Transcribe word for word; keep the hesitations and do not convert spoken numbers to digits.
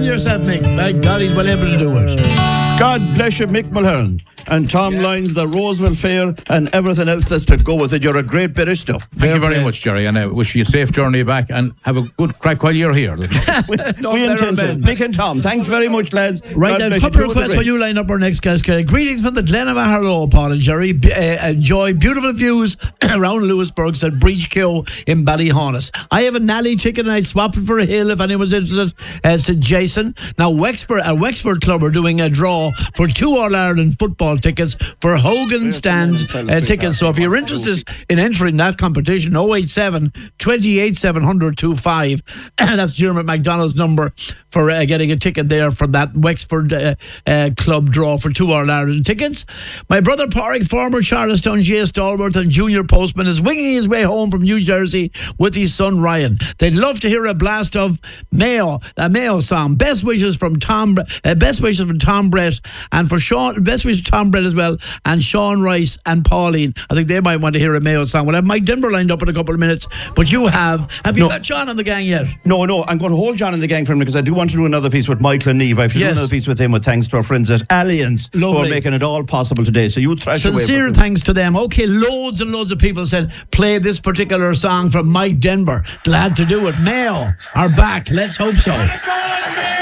mind yourself, Mick. My God, he's well able to do it. God bless you, Mick Mulhern. And Tom Yeah. Lyons, the Roseville Fair, and everything else that's to go with it. You're a great bit of stuff. Thank you very much, Jerry, and I wish you a safe journey back and have a good crack while you're here. we No, we better intend to. than- Mick and Tom, thanks very much, lads. Right, God then, a bless couple you. of Two of the requests for you greats. line up our next guest. Uh, greetings from the Glen of Harlow, Paul and Jerry. B- uh, enjoy beautiful views around Lewisburg, said Breach Keogh in Ballyhonus. I have a Nally ticket and I'd swap it for a hill if anyone's interested, uh, said Jason. Now, Wexford, a Wexford club are doing a draw for two All-Ireland football tickets for Hogan Stand uh, tickets. So if you're interested in entering that competition, oh eight seven, two eight seven, one zero two five. That's Dermot MacDonald's number for uh, getting a ticket there for that Wexford uh, uh, club draw for two All-Ireland tickets. My brother Pádraig, former Charlestown G S Stalwart and junior postman, is winging his way home from New Jersey with his son Ryan. They'd love to hear a blast of Mayo, a Mayo song. Best wishes from Tom, uh, best wishes from Tom Brett, and for Sean, best wishes to Tom Brett as well, and Sean Rice and Pauline. I think they might want to hear a Mayo song. We'll have Mike Denver lined up in a couple of minutes, but you have, have you No. got John on the gang yet? No, no, I'm going to hold John and the gang for him because I do want to do another piece with Michael and Neve. I have to Yes. do another piece with him with thanks to our friends at Allianz who Lovely. are making it all possible today. So you thrash away. Sincere for- thanks to them. Okay, loads and loads of people said play this particular song from Mike Denver. Glad to do it. Mayo are back. Let's hope so.